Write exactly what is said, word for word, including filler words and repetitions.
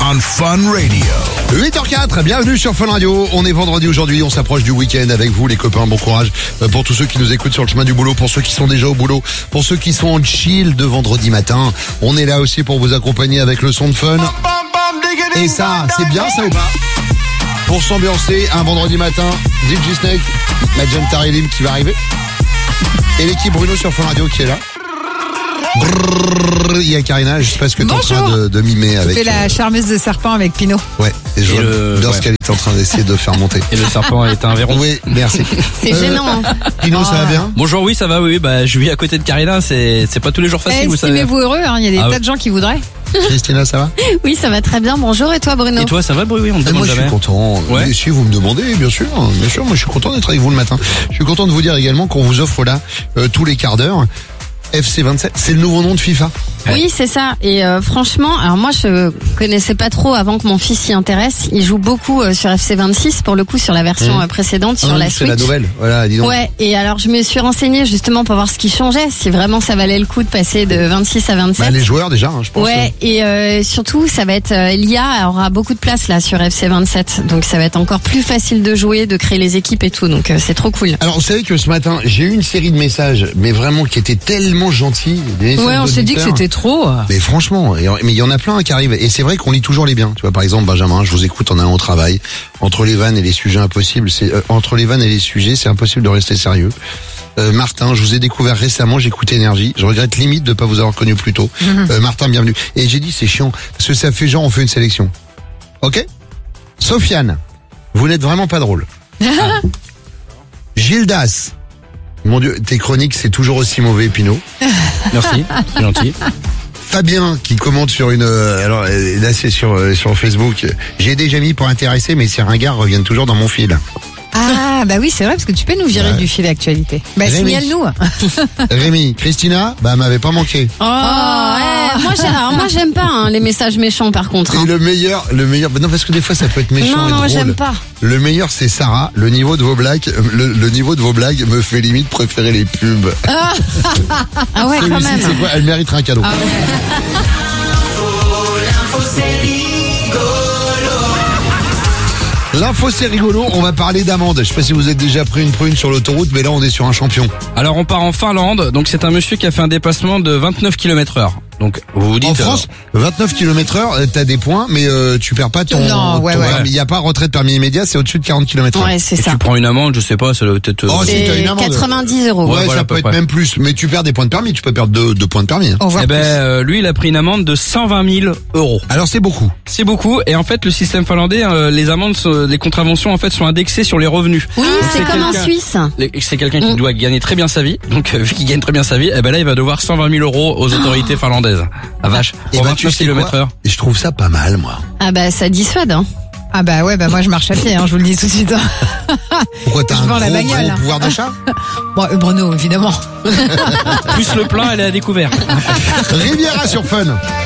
on Fun Radio. huit heures quatre, bienvenue sur Fun Radio. On est vendredi aujourd'hui, on s'approche du week-end avec vous les copains. Bon courage pour tous ceux qui nous écoutent sur le chemin du boulot, pour ceux qui sont déjà au boulot, pour ceux qui sont en chill de vendredi matin. On est là aussi pour vous accompagner avec le son de Fun. Et ça, c'est bien ça ou pas? Pour s'ambiancer un vendredi matin, D J Snake, Magenta Relim qui va arriver. Et l'équipe Bruno sur Fun Radio qui est là. Brrr, il y a Karina, je sais pas ce que tu es en train de, de mimer avec. Je fais la charmeuse de serpent avec Pinot. Ouais, et je Et vois le- lorsqu'elle ouais. qu'elle est en train d'essayer de faire monter. Et le serpent est un verron. Oui, merci. C'est Euh, gênant. Hein. Pino, ça va bien? Bonjour, oui, ça va, oui, bah, je vis à côté de Karina, c'est, c'est pas tous les jours facile, vous savez. Estimez-vous heureux, hein. Il y a des Ah tas ouais. de gens qui voudraient. Christina, ça va? Oui, ça va très bien. Bonjour, et toi, Bruno? Et toi, ça va, Bruno? Oui, on te Ah, demande moi, je suis jamais. content. Ouais. Mais si vous me demandez, bien sûr, bien sûr, moi, je suis content d'être avec vous le matin. Je suis content de vous dire également qu'on vous offre là, euh, tous les quarts d'heure, F C vingt-sept. C'est le nouveau nom de FIFA. Oui, c'est ça. Et euh, franchement, alors moi, je connaissais pas trop avant que mon fils s'y intéresse. Il joue beaucoup euh, sur F C vingt-six, pour le coup, sur la version Mmh. euh, précédente, Ah sur non, la c'est Switch. la nouvelle. Voilà, dis donc. Ouais, et alors je me suis renseignée justement pour voir ce qui changeait, si vraiment ça valait le coup de passer de vingt-six à vingt-sept. Bah, les joueurs déjà, hein, je pense. Ouais, et euh, surtout, ça va être euh, l'I A aura beaucoup de place là sur F C vingt-sept, donc ça va être encore plus facile de jouer, de créer les équipes et tout, donc euh, c'est trop cool. Alors, vous savez que ce matin, j'ai eu une série de messages, mais vraiment qui étaient tellement gentils. des messages Ouais, on s'est dit que d'auditeurs. c'était trop. Mais franchement, et- mais il y en a plein qui arrivent. Et c'est vrai qu'on lit toujours les biens. Tu vois, par exemple, Benjamin, je vous écoute en allant au travail. Entre les vannes et les sujets impossibles, c'est euh, entre les vannes et les sujets, c'est impossible de rester sérieux. Euh, Martin, je vous ai découvert récemment, j'écoute Énergie. Je regrette limite de pas vous avoir connu plus tôt. Euh, Martin, bienvenue. Et j'ai dit c'est chiant parce que ça fait genre on fait une sélection. Ok. Sofiane, vous n'êtes vraiment pas drôle. Ah. Gildas, mon Dieu, tes chroniques c'est toujours aussi mauvais, Pinot. Merci, c'est gentil. Fabien qui commente sur une euh, alors euh, là c'est sur euh, sur Facebook. J'ai déjà mis pour intéresser mais ces ringards reviennent toujours dans mon fil. Ah, bah oui, c'est vrai, parce que tu peux nous virer Ouais. du fil d'actualité. Bah, Rémi. signale-nous. Rémi, Christina, bah m'avait pas manqué. Oh, ouais, moi, j'ai- alors moi j'aime pas hein, les messages méchants par contre. Et hein. le meilleur, le meilleur, bah non parce que des fois ça peut être méchant Non, et non, drôle. j'aime pas. Le meilleur c'est Sarah. Le niveau de vos blagues, le, le niveau de vos blagues me fait limite préférer les pubs. Ah ouais, quand Celui-ci, même. c'est quoi? Elle mériterait un cadeau. L'info c'est rigolo, on va parler d'amende. Je sais pas si vous êtes déjà pris une prune sur l'autoroute, mais là on est sur un champion. Alors, on part en Finlande, donc c'est un monsieur qui a fait un dépassement de vingt-neuf kilomètres heure. Donc, vous vous dites. En France, vingt-neuf kilomètres heure, euh, t'as des points, mais euh, tu perds pas ton. Non, ouais, ton ouais. permis. Il y a pas retraite permis immédiat, c'est au-dessus de quarante kilomètres heure. Ouais, c'est euh, ça. tu prends une amende, je sais pas, ça doit peut-être. euh, Oh, si, t'as une C'est amende. quatre-vingt-dix euros. Ouais, Ouais, voilà, ça à peut peu être près. même plus, mais tu perds des points de permis, tu peux perdre deux, deux points de permis. hein. On voit Eh ben, plus. euh, lui, il a pris une amende de cent vingt mille euros. Alors c'est beaucoup. C'est beaucoup, et en fait, le système finlandais, euh, les amendes, sont- les contraventions, en fait, sont indexées sur les revenus. Oui, Donc, c'est comme en quelqu'un- Suisse. Les- C'est quelqu'un qui Mm. doit gagner très bien sa vie, donc euh, vu qu'il gagne très bien sa vie, eh ben là, il va devoir cent vingt mille euros aux autorités finlandaises. La vache, Et pour bah, tu vingt-neuf sais kilomètres quoi heure. Je trouve ça pas mal, moi. Ah bah ça dissuade. Hein. Ah, bah ouais, bah moi je marche à pied, hein, je vous le dis tout de suite. hein. Pourquoi t'as Je un vends gros, la bagnole, gros hein. pouvoir d'achat? Bon, euh, Bruno, évidemment. Plus le plein, elle est à découvert. Riviera sur Fun.